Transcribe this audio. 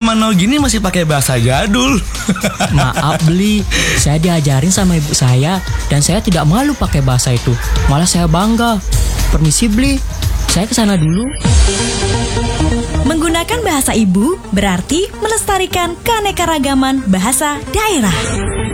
zaman now gini masih pakai bahasa jadul. Maaf Bli, saya diajarin sama ibu saya dan saya tidak malu pakai bahasa itu. Malah saya bangga. Permisi Bli, saya kesana dulu. Menggunakan bahasa ibu berarti melestarikan keanekaragaman bahasa daerah.